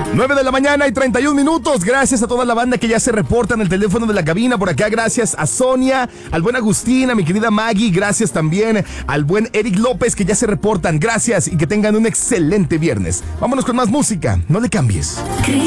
9 de la mañana y 31 minutos. Gracias a toda la banda que ya se reporta en el teléfono de la cabina por acá. Gracias a Sonia, al buen Agustín, a mi querida Maggie. Gracias también al buen Eric López que ya se reportan. Gracias y que tengan un excelente viernes. Vámonos con más música. No le cambies. Cris